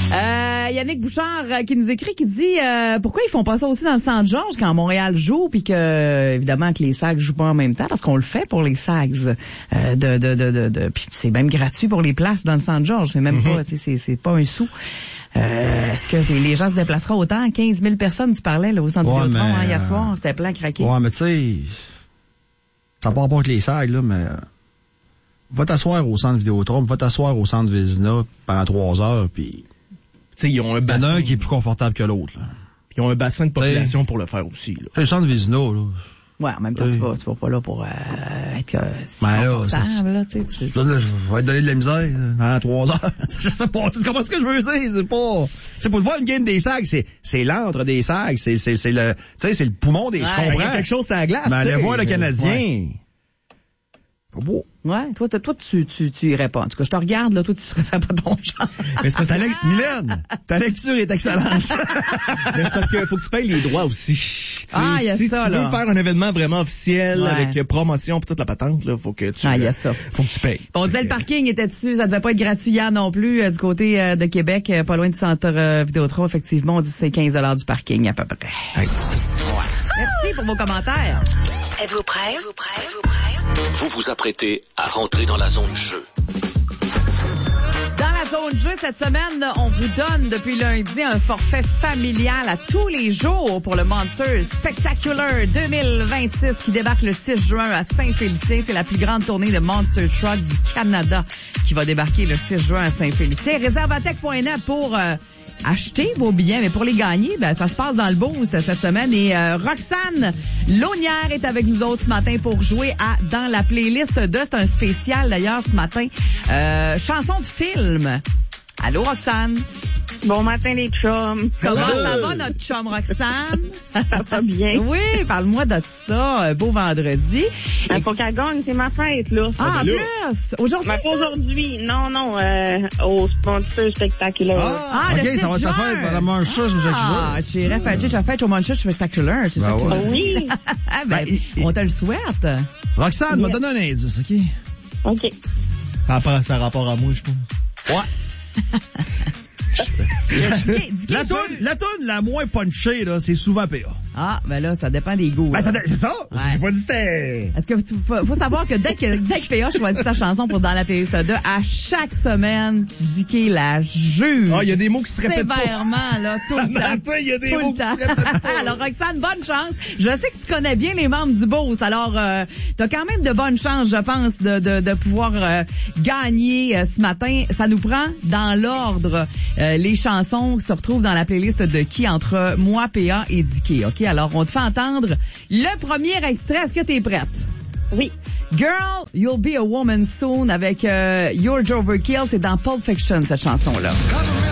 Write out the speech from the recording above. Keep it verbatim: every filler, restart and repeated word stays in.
Euh, Yannick Bouchard euh, qui nous écrit, qui dit euh, pourquoi ils font pas ça aussi dans le Centre-Georges quand Montréal joue, puis que évidemment que les Sags jouent pas en même temps, parce qu'on le fait pour les Sags. Euh, de, de, de, de, de, puis c'est même gratuit pour les places dans le Centre-Georges. C'est même mm-hmm. pas, c'est, c'est pas un sou. Euh, est-ce que les gens se déplaceront autant? quinze mille personnes, tu parlais là au Centre ouais, Vidéotron mais... hein, hier soir, c'était plein craqué. Ouais, mais tu sais, ça part pas avec les Sags, là, mais va t'asseoir au Centre Vidéotron, va t'asseoir au Centre Vézina pendant trois heures, puis tu sais, ils ont un bassin. Il y en a un qui est plus confortable que l'autre, là. Puis ils ont un bassin de population t'sais, pour le faire aussi, là. Le Centre Vézina, là. Ouais, en même temps, tu vas, tu vas pas là pour euh, être euh, si ben confortable, là, tu sais. Tu... Je vais te donner de la misère pendant trois heures. Je sais pas, tu comprends ce que je veux dire? C'est pas... C'est pour te voir une game des Sags, c'est, c'est l'antre des Sags, c'est, c'est, c'est le, tu sais, c'est le poumon des... Ouais, je comprends. quelque chose à la glace, mais allez voir le Canadien. Ouais. Pas beau. Ouais, toi, toi, tu, tu, tu irais pas. En tout cas, je te regarde, là, toi, tu serais pas ton genre. Mais c'est parce que, lec- Mylène, ta lecture est excellente. Mais c'est parce qu'il faut que tu payes les droits aussi. Tu ah, il y a si ça, tu là. veux faire un événement vraiment officiel, ouais. avec promotion pis toute la patente, là, faut que tu, ah, il y a ça. faut que tu payes. Bon, on disait le parking était dessus, ça devait pas être gratuit hier non plus, euh, du côté euh, de Québec, euh, pas loin du centre euh, Vidéotron, effectivement, on dit que c'est quinze dollars du parking, à peu près. Hey. Ouais. Merci pour vos commentaires. Êtes-vous prêts? Êtes-vous prêts? Êtes-vous prêts? Vous vous apprêtez à rentrer dans la zone jeu. Dans la zone jeu, cette semaine, on vous donne depuis lundi un forfait familial à tous les jours pour le Monster Spectacular deux mille vingt-six qui débarque le six juin à Saint-Félicien. C'est la plus grande tournée de Monster Truck du Canada qui va débarquer le six juin à Saint-Félicien. Réservatech point net pour... Euh, acheter vos billets, mais pour les gagner, ben ça se passe dans le Boost cette semaine. Et euh, Roxane Launière est avec nous autres ce matin pour jouer à Dans la playlist de, c'est un spécial d'ailleurs ce matin, euh, chanson de film. Allô Roxane? Bon matin les chums. Comment Allô. Ça va notre chum Roxane? Ça va bien. Oui, parle-moi de ça, un beau vendredi. Il faut qu'elle gagne, c'est ma fête là. Ah, en plus! Aujourd'hui? Mais pas aujourd'hui, non, non, euh, au Monster Spectacular. Ah, ah le ok, six ça va être ta juin. fête, la manche ça, je me suis Ah, tu irais fêter ta fête au Monster Spectacular, c'est ben ça que ouais. tu dis? Oui. ah, ben, ben, on te le souhaite. Roxane, yeah. m'a donné un indice, ok? Ok. Ça a, ça a rapport à moi, je pense. Ouais. dis, dis la toune, la toune la moins punchée, là, c'est souvent P A. Ah, ben là, ça dépend des goûts. Ben, ça, c'est ça. Ouais. J'ai pas dit c'était... Est-ce que tu, faut, faut savoir que dès que, dès que P A choisit sa chanson pour Dans la playlist de, à chaque semaine, Dicky la juge. Ah, il y a des mots qui se répètent pas. Sévèrement, là, tout le temps. Il y a des tout mots le temps. qui se répètent pas. Alors, Roxane, bonne chance. Je sais que tu connais bien les membres du Boost. Alors, euh, t'as quand même de bonnes chances, je pense, de, de, de pouvoir euh, gagner euh, ce matin. Ça nous prend dans l'ordre euh, les chansons qui se retrouvent dans la playlist de qui entre moi, P A et Dicky. OK? Alors, on te fait entendre le premier extrait. Est-ce que t'es prête? Oui. Girl, You'll Be a Woman Soon avec euh, George Overkill. C'est dans Pulp Fiction, cette chanson-là.